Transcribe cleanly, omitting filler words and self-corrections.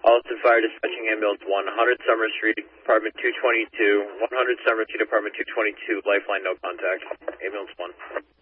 Alton Fire Dispatching Ambulance 100 Summer Street, Apartment 222, 100 Summer Street, Apartment 222, Lifeline, no contact. Ambulance 1.